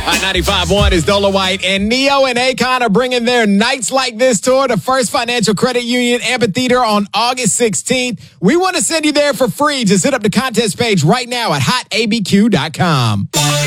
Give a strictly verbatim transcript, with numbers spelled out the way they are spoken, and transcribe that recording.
Hot ninety-five point one is Dola White, and Neo and Akon are bringing their Nights Like This tour to First Financial Credit Union Amphitheater on August sixteenth. We want to send you there for free. Just hit up the contest page right now at hot a b q dot com.